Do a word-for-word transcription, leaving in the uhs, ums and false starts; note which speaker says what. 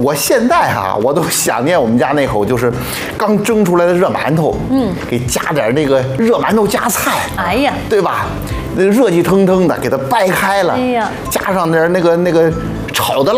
Speaker 1: 我现在哈、啊，我都想念我们家那口就是刚蒸出来的热馒头，嗯，给加点那个热馒头夹菜，
Speaker 2: 哎呀，
Speaker 1: 对吧？那热气腾腾的，给它掰开了，
Speaker 2: 哎呀，
Speaker 1: 加上点那个那个炒的